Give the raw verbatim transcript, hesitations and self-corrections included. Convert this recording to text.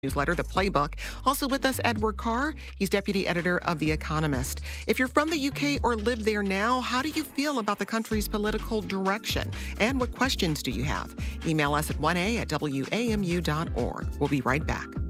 newsletter, The Playbook. Also with us, Edward Carr. He's deputy editor of The Economist. If you're from the U K or live there now, how do you feel about the country's political direction? And what questions do you have? Email us at one a at w a m u dot org. We'll be right back.